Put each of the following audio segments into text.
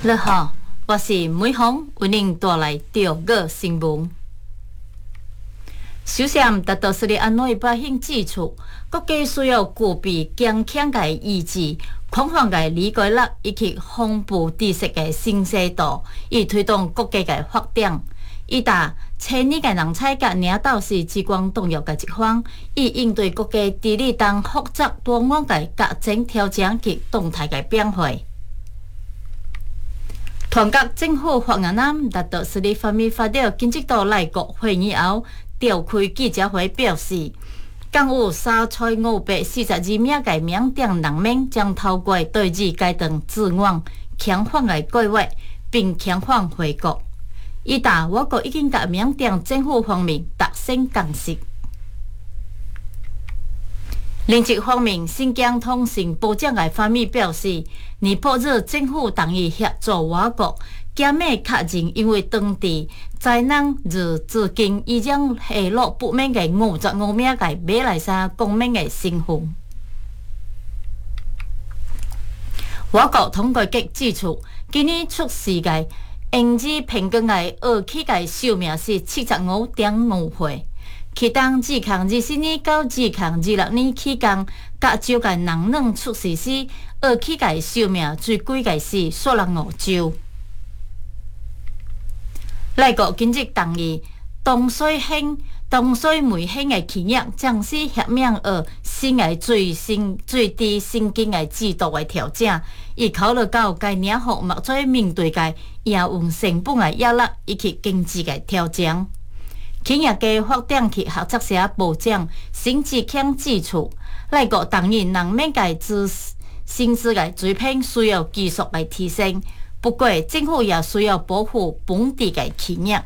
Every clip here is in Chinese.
你好，我是美芳，为您带来中国新闻。首先，达到斯里安内百姓指出，国家需要具备坚强的意志、宽泛的理解力以及丰富知识的新制度，以推动国家的发展。伊答千年的人才甲领导是至关重要的一环，以应对国家治理中复杂多元的各种挑战及动态的变化。团结政府发言人达到斯里方面发表经济部内阁会议后，召开记者会表示，共有3,542名的缅甸人民将透过对日阶段自愿遣返的计划，并遣返回国。伊答我国已经甲缅甸政府方面达成共识。另一方面，新疆通信部长的方面表示，尼泊尔政府同意协助我国减免确认因为当地灾难而至今依然下落不明的55名的马来西亚公民的身份。我国统计局指出，今年出世的婴儿平均的儿期的寿命是75.5岁。其中，自2014年到2026年期间，加州的男婴出世时，儿期的寿命最贵的是索兰澳州。内阁近日同意，东水煤兴的企业正式合并新的最低薪金的制度的调整，以考虑到该领域目前面对的营运成本的压力以及经济的挑战。企业家发展及合作社部长沈志强指出，内阁同意人民的薪资的水平需要继续来提升，不过政府也需要保护本地的企业。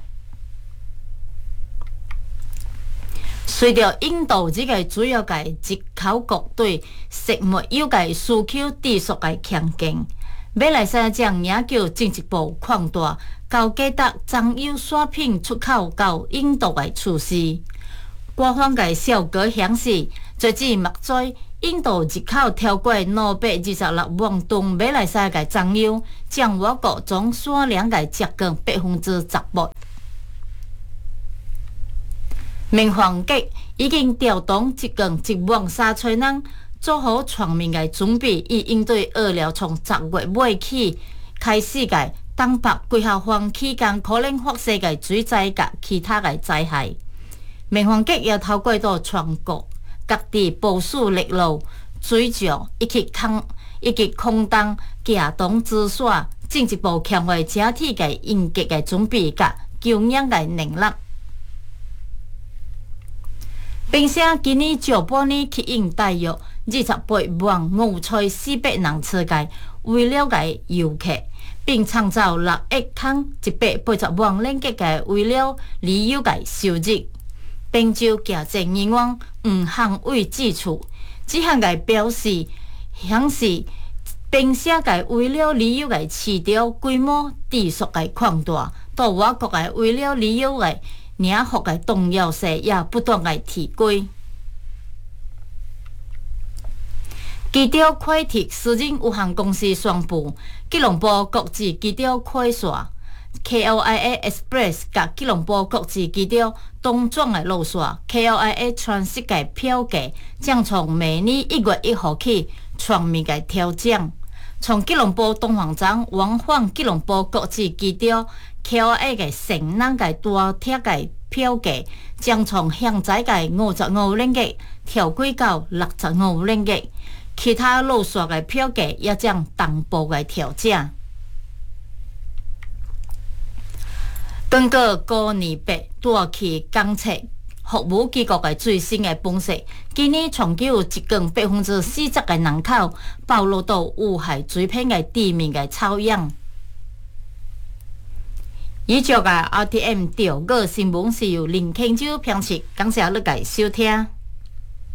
随着印度这个主要的出口国对食物有的需求持续的强劲，马来西亚将要求进一步扩大高价值棕油产品出口到印度的措施。官方的效果显示，截至目前，印度入口超过226万吨马来西亚的棕油，占我国总产量的接近18%。民防局已经调动接近13000人，做好全面的准备，以应对预料从10月尾起开始的东北季候风期间可能发生的水灾及其他的灾害。民防局也透过到全国各地部署力路、水上以及空中架动之线，进一步强化整体的应急的准备及救援的能力。并且今年上半年吸引大约28万5400人次的为了的游客，并创造6亿空180万ringgit的为了旅游的收入。滨州行政议员吴汉伟指出，这项的表示显示，并且的为了旅游的市场规模持续的扩大，到我国的为了旅游的领域的重要性也不断的提高。基调快铁私人有限公司宣布，吉隆坡国际基调快线 KLIA Express 甲吉隆坡国际基调东转的路线 KLIA Transit 的票价将从明年1月1号起全面的调整。从吉隆坡东方站往返吉隆坡国际机场 KLIA 的成人的大铁的票价将从现在的55ringgit 调贵到65ringgit，其他路线的票价也将同步的调整。根据高年白大气监测服务机构的最新的分析，今年全球有接近40%的人口暴露到有害水平的地面的臭氧。以上的 RTM 中国新闻是由林庆洲编辑，感谢你的收听。